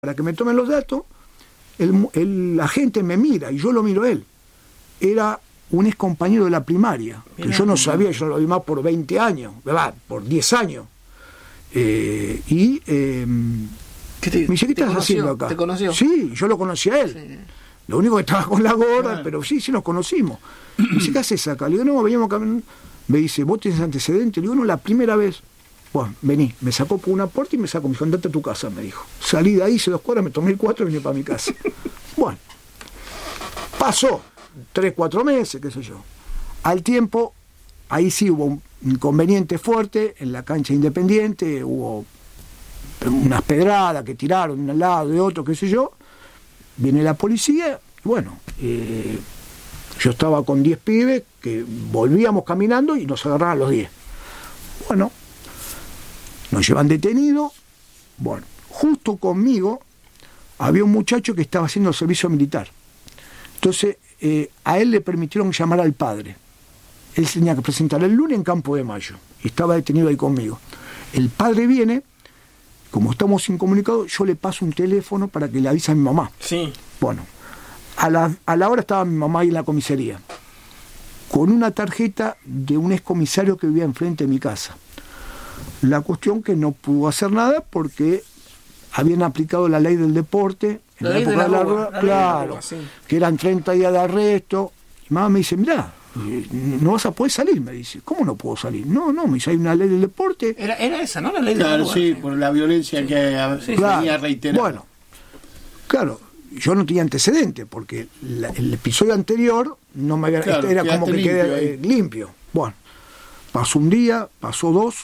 para que me tomen los datos, el agente me mira y yo lo miro a él. Era un ex compañero de la primaria, que yo no sabía, yo lo vi más por 20 años, ¿verdad? Por 10 años. Me dice, ¿qué estás haciendo acá? ¿Te conoció? Sí, yo lo conocí a él. Sí. Lo único que estaba con la gorra, claro. Pero sí nos conocimos. Me dice, ¿qué haces acá? Le digo, no, veníamos caminando. Me dice, ¿vos tenés antecedentes? Le digo, no, la primera vez. Bueno, vení, me sacó por una puerta y me sacó, me dijo, andate a tu casa, me dijo. Salí de ahí, hice 2 cuadras, me tomé el 4 y vine para mi casa. Bueno, pasó 3, 4 meses, qué sé yo. Al tiempo, ahí sí hubo un inconveniente fuerte en la cancha Independiente, hubo unas pedradas que tiraron de un lado, de otro, qué sé yo. Viene la policía, y bueno, yo estaba con 10 pibes que volvíamos caminando y nos agarraban los 10. Bueno, nos llevan detenidos. Bueno, justo conmigo había un muchacho que estaba haciendo servicio militar. Entonces, a él le permitieron llamar al padre. Él se tenía que presentar el lunes en Campo de Mayo y estaba detenido ahí conmigo. El padre viene, como estamos incomunicados, yo le paso un teléfono para que le avise a mi mamá. Sí. Bueno, a la hora estaba mi mamá ahí en la comisaría, con una tarjeta de un excomisario que vivía enfrente de mi casa. La cuestión que no pudo hacer nada porque habían aplicado la ley del deporte, en la época de la rueda, claro, sí. Que eran 30 días de arresto. Y mamá me dice, mirá, no vas a poder salir, me dice. ¿Cómo no puedo salir? No, me dice, hay una ley del deporte. Era esa, ¿no? La ley del deporte. Claro, sí, por la violencia que venía reiterada. Bueno, claro, yo no tenía antecedentes, porque el episodio anterior no me había, claro, era como que quedé limpio. Bueno, pasó un día, pasó 2.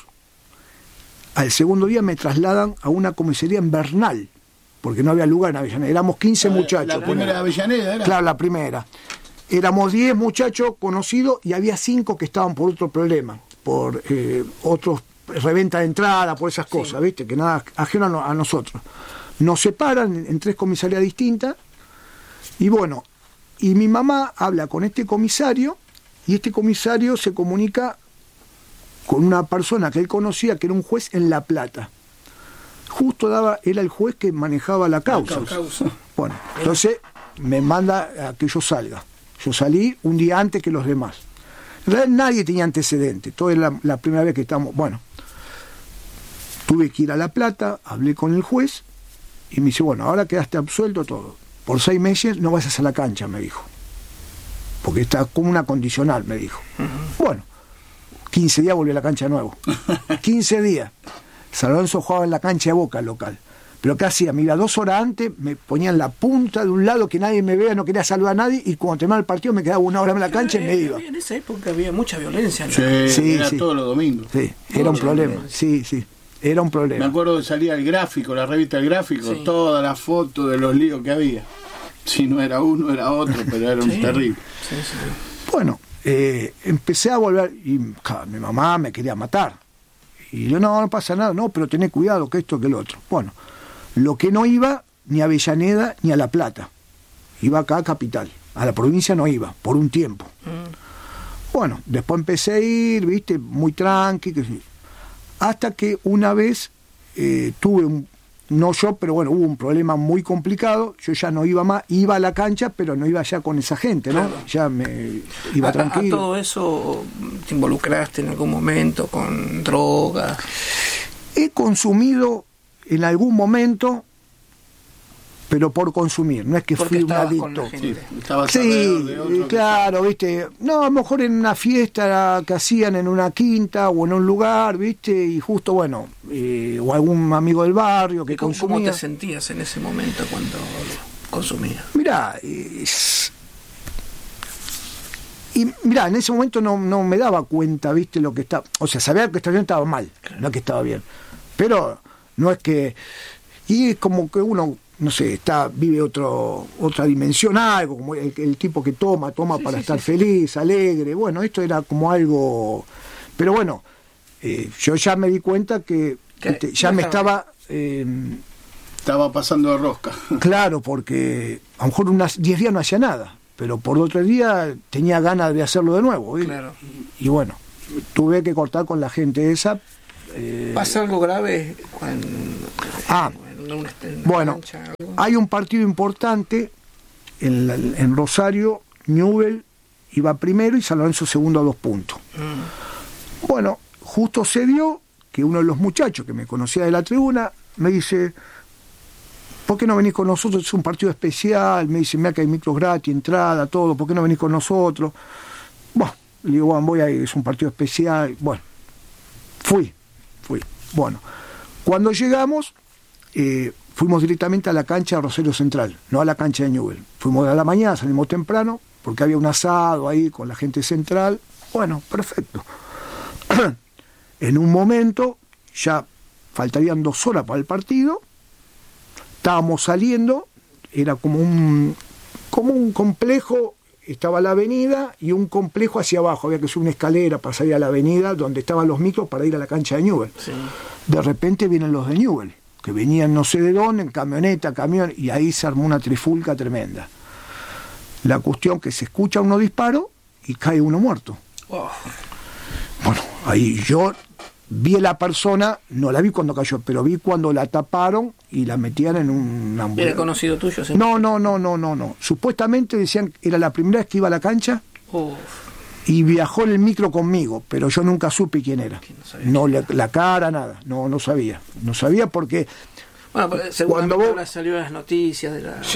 Al segundo día me trasladan a una comisaría en Bernal, porque no había lugar en Avellaneda. Éramos 15 muchachos. ¿La primera de Avellaneda era? Claro, la primera. Éramos 10 muchachos conocidos y había 5 que estaban por otro problema, por otros reventa de entrada, por esas cosas, ¿viste? Que nada ajeno a nosotros. Nos separan en 3 comisarías distintas y bueno, y mi mamá habla con este comisario y este comisario se comunica con una persona que él conocía, que era un juez en La Plata. Justo era el juez que manejaba la causa. Bueno, entonces me manda a que yo salga. Yo salí un día antes que los demás. En realidad nadie tenía antecedentes, todo es la primera vez que estamos. Bueno, tuve que ir a La Plata, hablé con el juez y me dice, bueno, ahora quedaste absuelto todo. Por 6 meses no vas a la cancha, me dijo. Porque está como una condicional, me dijo. Uh-huh. Bueno, 15 días volví a la cancha de nuevo. 15 días. San Lorenzo jugaba en la cancha de Boca local. Pero ¿qué hacía? Me iba 2 horas antes, me ponía en la punta de un lado que nadie me vea, no quería saludar a nadie, y cuando terminaba el partido me quedaba 1 hora en la cancha y me iba. En esa época había mucha violencia, ¿no? Sí, era todos los domingos. Sí, era un problema. Sí, era un problema. Me acuerdo de salir al Gráfico, la revista El Gráfico, todas las fotos de los líos que había. Si no era uno, era otro, pero era un terrible. Sí. Bueno, empecé a volver y mi mamá me quería matar y yo no pasa nada, no, pero tené cuidado que esto que el otro. Bueno, lo que no iba ni a Avellaneda ni a La Plata, iba acá a Capital, a la provincia no iba por un tiempo. Bueno, después empecé a ir, viste, muy tranqui, hasta que una vez tuve no yo, pero bueno, hubo un problema muy complicado, yo ya no iba más, iba a la cancha, pero no iba ya con esa gente, ¿no? Claro. Ya me iba tranquilo. ¿A todo eso te involucraste en algún momento con drogas? He consumido en algún momento, pero por consumir, no es que fui un adicto. Sí, claro, viste, no, a lo mejor en una fiesta que hacían en una quinta o en un lugar, viste, y justo, bueno, o algún amigo del barrio que consumía. ¿Cómo te sentías en ese momento cuando consumías? Mirá, en ese momento no me daba cuenta, viste, lo que estaba, o sea, sabía que estaba mal, claro. No es que estaba bien, pero no es que, y es como que uno, no sé, vive otra dimensión, algo, como el tipo que toma para estar feliz, alegre. Bueno, esto era como algo. Pero bueno, yo ya me di cuenta que ya me estaba. Estaba pasando de rosca. Claro, porque a lo mejor unas 10 días no hacía nada, pero por otro día tenía ganas de hacerlo de nuevo. Claro. Y bueno, tuve que cortar con la gente esa. ¿Pasa algo grave cuando una Bueno, cancha, algo. hay un partido importante en Rosario. Newell iba primero y San Lorenzo segundo a 2 puntos. Bueno, justo se dio que uno de los muchachos que me conocía de la tribuna me dice: ¿por qué no venís con nosotros? Es un partido especial. Me dice: mira que hay micros gratis, entrada, todo, ¿por qué no venís con nosotros? Bueno, le digo: bueno, voy a ir, es un partido especial. Bueno, fui. Bueno, cuando llegamos, fuimos directamente a la cancha de Rosario Central, no a la cancha de Newell. Fuimos a la mañana, salimos temprano, porque había un asado ahí con la gente central. Bueno, perfecto. En un momento, ya faltarían 2 horas para el partido, estábamos saliendo, era como un complejo, estaba la avenida y un complejo hacia abajo, había que subir una escalera para salir a la avenida donde estaban los micros para ir a la cancha de Newell. Sí. De repente vienen los de Newell, que venían no sé de dónde, en camioneta, camión, y ahí se armó una trifulca tremenda. La cuestión que se escucha unos disparos y cae uno muerto. Oh. Bueno, ahí yo vi a la persona, no la vi cuando cayó, pero vi cuando la taparon y la metían en una ambulancia. ¿Era conocido tuyo? ¿Sí? No. Supuestamente decían que era la primera vez que iba a la cancha y viajó en el micro conmigo, pero yo nunca supe quién era. No, la cara, nada. No sabía. No sabía porque... Bueno, seguramente ahora salió en las noticias de la...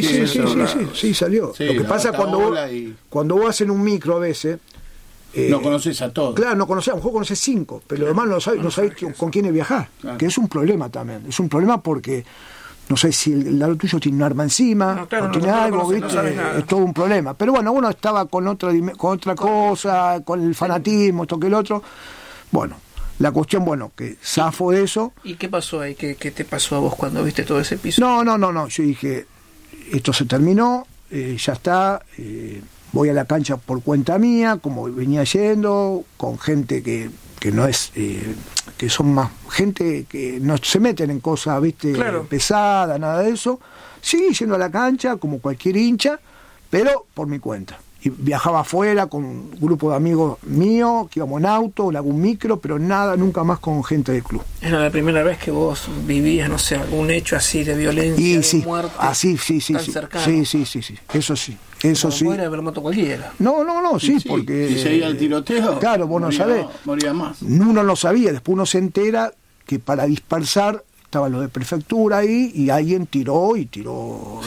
Sí, salió. Sí, lo que pasa cuando vos hacen un micro a veces... no conoces a todos. Claro, no conocés, a lo mejor conoces 5, pero lo demás no sabés con quiénes viajar. Claro. Que es un problema también. Es un problema porque no sé si el lado tuyo tiene un arma encima, tiene algo, ¿viste? Es todo un problema. Pero bueno, uno estaba con otra cosa, con el fanatismo, esto que el otro. Bueno, la cuestión, que zafo de eso. ¿Y qué pasó ahí? ¿Qué te pasó a vos cuando viste todo ese episodio? No. Yo dije, esto se terminó, ya está. Voy a la cancha por cuenta mía, como venía yendo, con gente que no es, que son más gente que no se meten en cosas, ¿viste? Claro. Pesadas, nada de eso. Seguí yendo a la cancha como cualquier hincha, pero por mi cuenta. Y viajaba afuera con un grupo de amigos míos, que íbamos en auto, en algún micro, pero nunca más con gente del club. ¿Era la primera vez que vos vivías, no sé, algún hecho así de violencia, de muerte? Así, sí. Cercano? Sí, eso sí. Eso sí. Podría haber muerto cualquiera. No, sí, porque... Si seguía el tiroteo, claro, vos no sabés. Moría más. Uno no sabía, después uno se entera que para dispersar estaban los de prefectura ahí y alguien tiró, tiró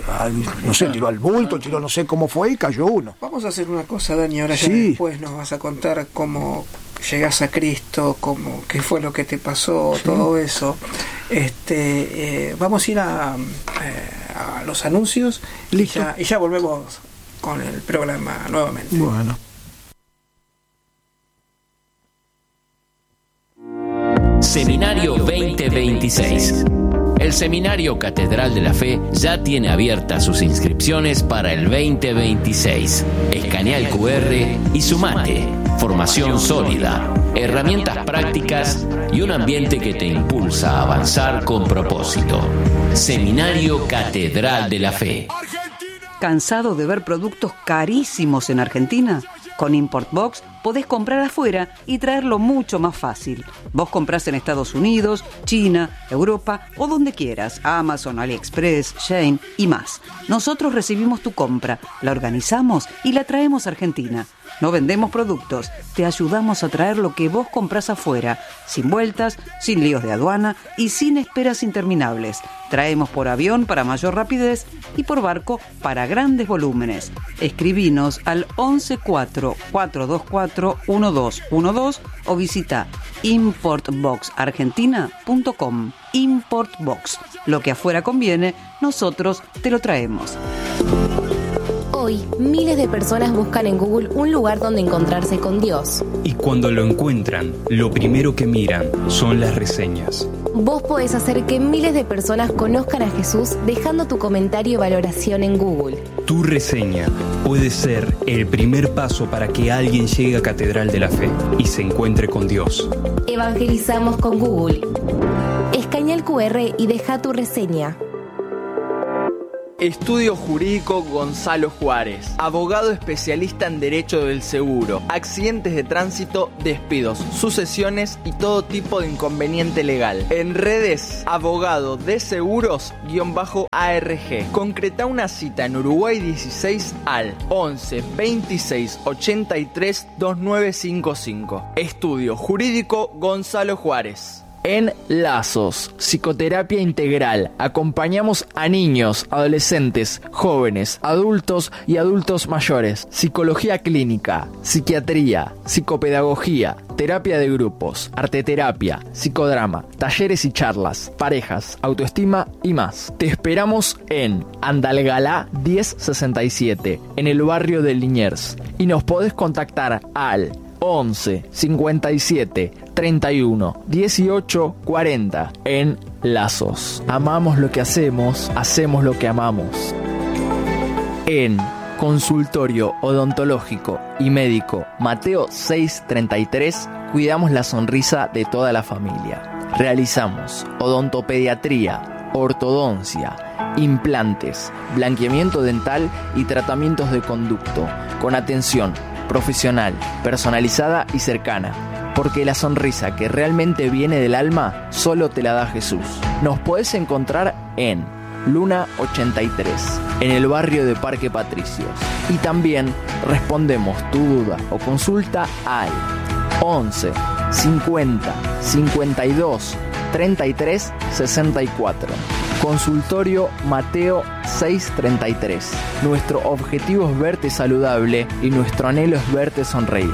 al bulto, tiró, no sé cómo fue y cayó uno. Vamos a hacer una cosa, Dani, ahora ya después nos vas a contar cómo llegás a Cristo, qué fue lo que te pasó, todo eso. Vamos a ir a los anuncios. Listo. Y ya volvemos con el programa nuevamente. Bueno. Seminario 2026. El Seminario Catedral de la Fe ya tiene abiertas sus inscripciones para el 2026. Escanea el QR y sumate. Formación sólida, herramientas prácticas y un ambiente que te impulsa a avanzar con propósito. Seminario Catedral de la Fe. ¿Cansado de ver productos carísimos en Argentina? Con ImportBox podés comprar afuera y traerlo mucho más fácil. Vos comprás en Estados Unidos, China, Europa o donde quieras, Amazon, AliExpress, Shein y más. Nosotros recibimos tu compra, la organizamos y la traemos a Argentina. No vendemos productos, te ayudamos a traer lo que vos comprás afuera, sin vueltas, sin líos de aduana y sin esperas interminables. Traemos por avión para mayor rapidez y por barco para grandes volúmenes. Escribinos al 11424241212 o visita importboxargentina.com. ImportBox. Lo que afuera conviene, nosotros te lo traemos. Hoy, miles de personas buscan en Google un lugar donde encontrarse con Dios. Y cuando lo encuentran, lo primero que miran son las reseñas. Vos podés hacer que miles de personas conozcan a Jesús dejando tu comentario y valoración en Google. Tu reseña puede ser el primer paso para que alguien llegue a Catedral de la Fe y se encuentre con Dios. Evangelizamos con Google. Escanea el QR y deja tu reseña. Estudio Jurídico Gonzalo Juárez, abogado especialista en Derecho del Seguro, accidentes de tránsito, despidos, sucesiones y todo tipo de inconveniente legal. En redes, abogado de seguros_ARG. Concreta una cita en Uruguay 16 al 11 26 83 2955. Estudio Jurídico Gonzalo Juárez. En Lazos, psicoterapia integral, acompañamos a niños, adolescentes, jóvenes, adultos y adultos mayores, psicología clínica, psiquiatría, psicopedagogía, terapia de grupos, arteterapia, psicodrama, talleres y charlas, parejas, autoestima y más. Te esperamos en Andalgalá 1067, en el barrio de Liniers, y nos podés contactar al 11 57 31 18 40 en Lazos. Amamos lo que hacemos, hacemos lo que amamos. En Consultorio Odontológico y Médico Mateo 633, cuidamos la sonrisa de toda la familia. Realizamos odontopediatría, ortodoncia, implantes, blanqueamiento dental y tratamientos de conducto, con atención profesional, personalizada y cercana, porque la sonrisa que realmente viene del alma solo te la da Jesús. Nos podés encontrar en Luna 83, en el barrio de Parque Patricios, y también respondemos tu duda o consulta al 11 50 52 33 64. Consultorio Mateo 633. Nuestro objetivo es verte saludable y nuestro anhelo es verte sonreír.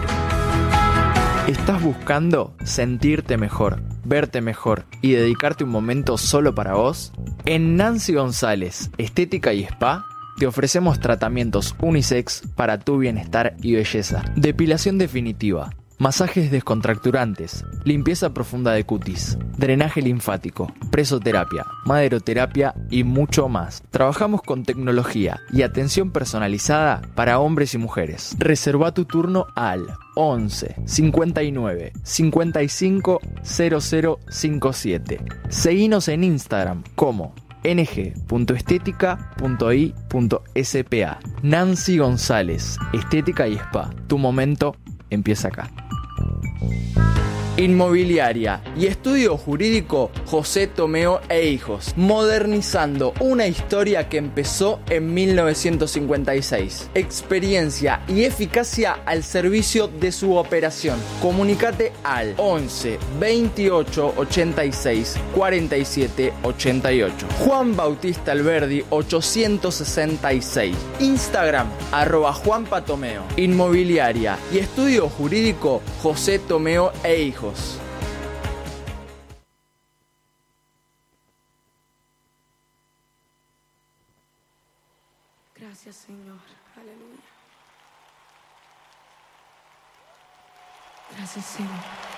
¿Estás buscando sentirte mejor, verte mejor y dedicarte un momento solo para vos? En Nancy González, Estética y Spa, te ofrecemos tratamientos unisex para tu bienestar y belleza. Depilación definitiva, masajes descontracturantes, limpieza profunda de cutis, drenaje linfático, presoterapia, maderoterapia y mucho más. Trabajamos con tecnología y atención personalizada para hombres y mujeres. Reserva tu turno al 11 59 55 0057. Seguinos en Instagram como ng.estetica.i.spa. Nancy González, Estética y Spa. Tu momento empieza acá. Inmobiliaria y estudio jurídico José Tomeo e Hijos, modernizando una historia que empezó en 1956. Experiencia y eficacia al servicio de su operación. Comunícate al 11 28 86 47 88. Juan Bautista Alberdi 866. Instagram @JuanPatomeo. Inmobiliaria y estudio jurídico José Tomeo e Hijos. Gracias, Señor. Aleluya. Gracias, Señor.